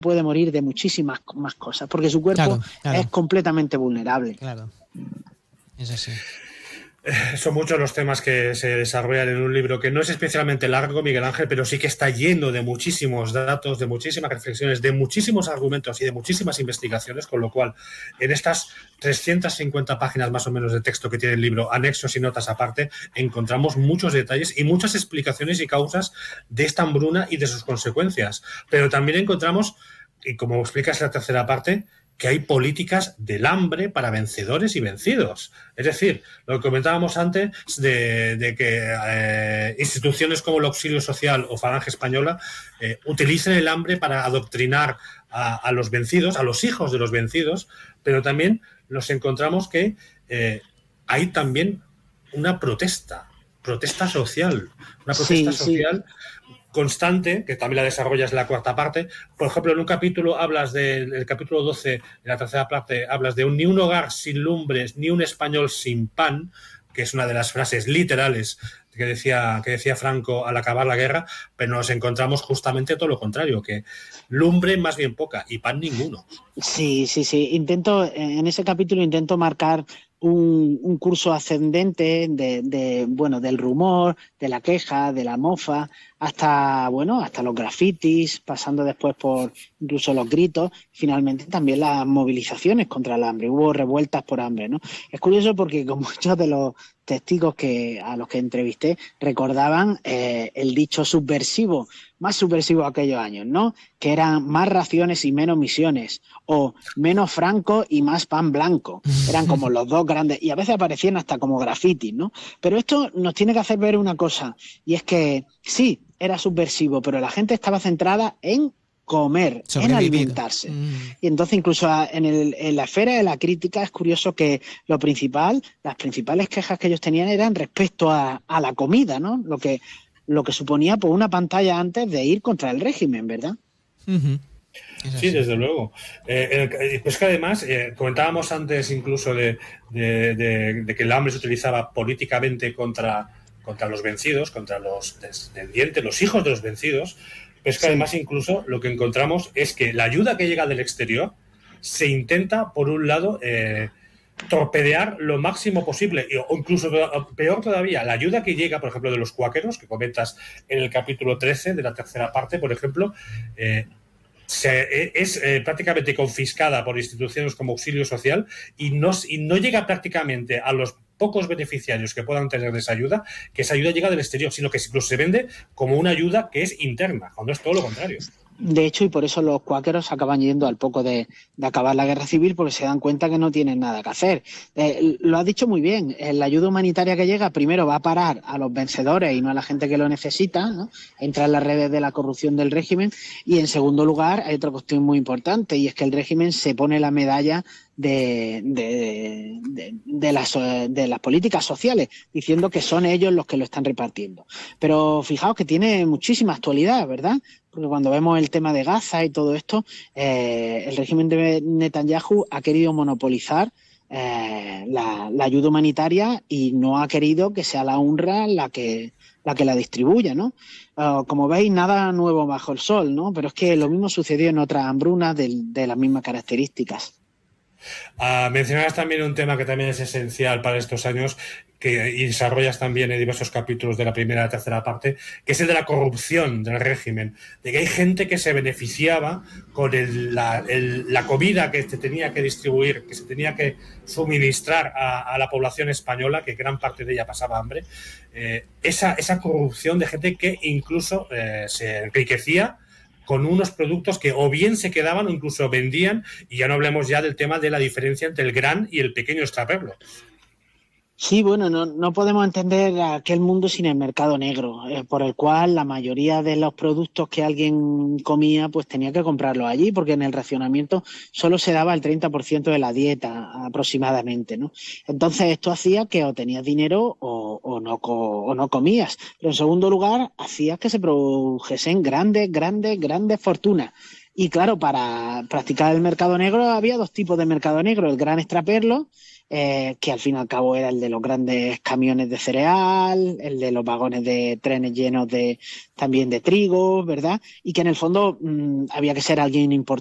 puede morir de muchísimas más cosas, porque su cuerpo es completamente vulnerable. Claro, es así. Son muchos los temas que se desarrollan en un libro que no es especialmente largo, Miguel Ángel, pero sí que está lleno de muchísimos datos, de muchísimas reflexiones, de muchísimos argumentos y de muchísimas investigaciones, con lo cual en estas 350 páginas más o menos de texto que tiene el libro, anexos y notas aparte, encontramos muchos detalles y muchas explicaciones y causas de esta hambruna y de sus consecuencias. Pero también encontramos, y como explicas en la tercera parte, que hay políticas del hambre para vencedores y vencidos. Es decir, lo que comentábamos antes de que instituciones como el Auxilio Social o Falange Española utilicen el hambre para adoctrinar a los vencidos, a los hijos de los vencidos, pero también nos encontramos que hay también una protesta social, constante, que también la desarrollas en la cuarta parte. Por ejemplo, en un capítulo hablas del capítulo 12, de la tercera parte, hablas de ni un hogar sin lumbres, ni un español sin pan, que es una de las frases literales que decía Franco al acabar la guerra, pero nos encontramos justamente todo lo contrario, que lumbre más bien poca y pan ninguno. Sí. En ese capítulo intento marcar un curso ascendente del rumor, de la queja, de la mofa, hasta los grafitis, pasando después por incluso los gritos, finalmente también las movilizaciones contra el hambre. Hubo revueltas por hambre, ¿no? Es curioso porque con muchos de los testigos a los que entrevisté recordaban el dicho subversivo, más subversivo de aquellos años, ¿no? Que eran más raciones y menos misiones, o menos Franco y más pan blanco. Eran como los dos grandes, y a veces aparecían hasta como grafitis, ¿no? Pero esto nos tiene que hacer ver una cosa, y es que sí, era subversivo, pero la gente estaba centrada en comer, en alimentarse. Y entonces incluso en la esfera de la crítica es curioso que las principales quejas que ellos tenían eran respecto a la comida, ¿no? Lo que suponía pues una pantalla antes de ir contra el régimen, ¿verdad? Sí, desde luego. Pues que además, comentábamos antes incluso de que el hambre se utilizaba políticamente contra los vencidos, contra los descendientes, los hijos de los vencidos. Pero es que además incluso lo que encontramos es que la ayuda que llega del exterior se intenta, por un lado, torpedear lo máximo posible, o incluso peor todavía, la ayuda que llega, por ejemplo, de los cuáqueros, que comentas en el capítulo 13 de la tercera parte, por ejemplo, es prácticamente confiscada por instituciones como Auxilio Social y no llega prácticamente a los pocos beneficiarios que puedan tener de esa ayuda, que esa ayuda llega del exterior, sino que incluso se vende como una ayuda que es interna, cuando es todo lo contrario. De hecho, y por eso los cuáqueros acaban yendo al poco de acabar la guerra civil, porque se dan cuenta que no tienen nada que hacer. Lo has dicho muy bien, la ayuda humanitaria que llega primero va a parar a los vencedores y no a la gente que lo necesita, ¿no? Entra en las redes de la corrupción del régimen, y en segundo lugar hay otra cuestión muy importante, y es que el régimen se pone la medalla de las políticas sociales, diciendo que son ellos los que lo están repartiendo. Pero fijaos que tiene muchísima actualidad, ¿verdad? Porque cuando vemos el tema de Gaza y todo esto, el régimen de Netanyahu ha querido monopolizar la ayuda humanitaria y no ha querido que sea la UNRWA la que la distribuya, ¿no? Como veis, nada nuevo bajo el sol, ¿no? Pero es que lo mismo sucedió en otras hambrunas de las mismas características. Mencionabas también un tema que también es esencial para estos años, y desarrollas también en diversos capítulos de la primera y la tercera parte, que es el de la corrupción del régimen, de que hay gente que se beneficiaba con la comida que se tenía que distribuir, que se tenía que suministrar a la población española, que gran parte de ella pasaba hambre, esa corrupción de gente que incluso se enriquecía con unos productos que o bien se quedaban o incluso vendían, y ya no hablemos ya del tema de la diferencia entre el gran y el pequeño extraperlo. Sí, bueno, no podemos entender aquel mundo sin el mercado negro, por el cual la mayoría de los productos que alguien comía pues tenía que comprarlos allí, porque en el racionamiento solo se daba el 30% de la dieta aproximadamente, ¿no? Entonces esto hacía que o tenías dinero o no comías. Pero en segundo lugar, hacía que se produjesen grandes fortunas. Y claro, para practicar el mercado negro había dos tipos de mercado negro. El gran extraperlo, que al fin y al cabo era el de los grandes camiones de cereal, el de los vagones de trenes llenos también de trigo, ¿verdad? Y que en el fondo había que ser alguien importante